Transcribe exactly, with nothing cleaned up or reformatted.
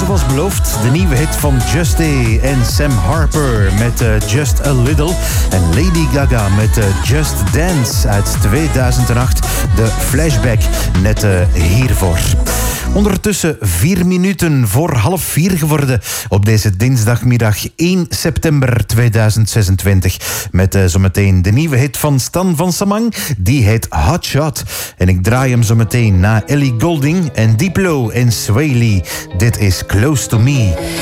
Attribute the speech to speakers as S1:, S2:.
S1: zoals beloofd, de nieuwe hit van Justy en Sam Harper met uh, Just a Little. En Lady Gaga met uh, Just Dance uit tweeduizend acht. De flashback net uh, hiervoor. Ondertussen vier minuten voor half vier geworden op deze dinsdagmiddag één september tweeduizend zesentwintig. Met uh, zometeen de nieuwe hit van Stan van Samang. Die heet Hot Shot. En ik draai hem zometeen na Ellie Goulding en Diplo en Sway Lee. Dit is Close to Me.